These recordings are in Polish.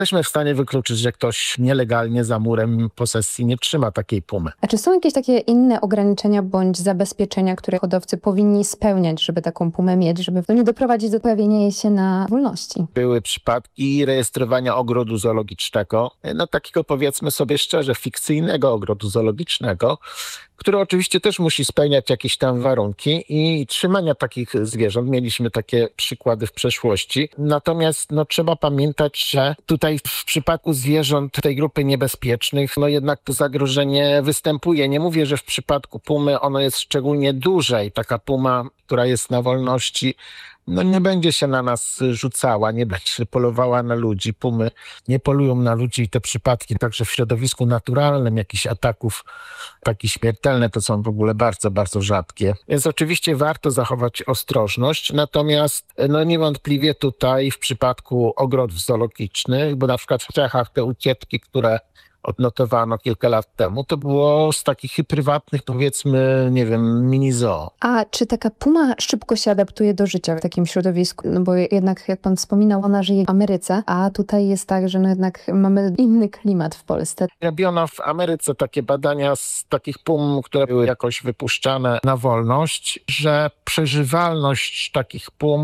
Jesteśmy w stanie wykluczyć, że ktoś nielegalnie za murem posesji nie trzyma takiej pumy. A czy są jakieś takie inne ograniczenia bądź zabezpieczenia, które hodowcy powinni spełniać, żeby taką pumę mieć, żeby nie doprowadzić do pojawienia jej się na wolności? Były przypadki rejestrowania ogrodu zoologicznego, takiego powiedzmy sobie szczerze, fikcyjnego ogrodu zoologicznego, który oczywiście też musi spełniać jakieś tam warunki i trzymania takich zwierząt. Mieliśmy takie przykłady w przeszłości. Natomiast trzeba pamiętać, że tutaj w przypadku zwierząt tej grupy niebezpiecznych, jednak to zagrożenie występuje. Nie mówię, że w przypadku pumy ono jest szczególnie duże i taka puma, która jest na wolności, nie będzie się na nas rzucała, nie będzie polowała na ludzi. Pumy nie polują na ludzi i te przypadki także w środowisku naturalnym, jakichś ataków takich śmiertelne, to są w ogóle bardzo, bardzo rzadkie. Więc oczywiście warto zachować ostrożność, natomiast niewątpliwie tutaj w przypadku ogrodów zoologicznych, bo na przykład w Czechach te ucieczki, które odnotowano kilka lat temu, to było z takich prywatnych, powiedzmy, mini zoo. A czy taka puma szybko się adaptuje do życia w takim środowisku? Bo jednak, jak pan wspominał, ona żyje w Ameryce, a tutaj jest tak, że jednak mamy inny klimat w Polsce. Robiono w Ameryce takie badania z takich pum, które były jakoś wypuszczane na wolność, że przeżywalność takich pum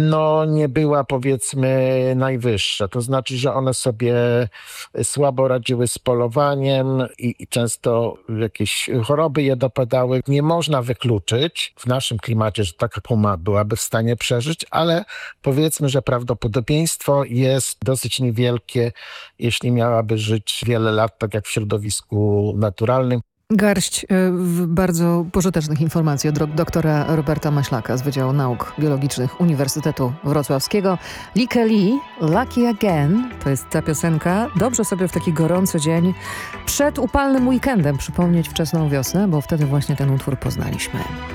nie była, powiedzmy, najwyższa. To znaczy, że one sobie słabo radziły z polowaniem i często jakieś choroby je dopadały. Nie można wykluczyć w naszym klimacie, że taka puma byłaby w stanie przeżyć, ale powiedzmy, że prawdopodobieństwo jest dosyć niewielkie, jeśli miałaby żyć wiele lat, tak jak w środowisku naturalnym. Garść bardzo pożytecznych informacji od doktora Roberta Maślaka z Wydziału Nauk Biologicznych Uniwersytetu Wrocławskiego. Like Lee, Lucky Again, to jest ta piosenka. Dobrze sobie w taki gorący dzień przed upalnym weekendem przypomnieć wczesną wiosnę, bo wtedy właśnie ten utwór poznaliśmy.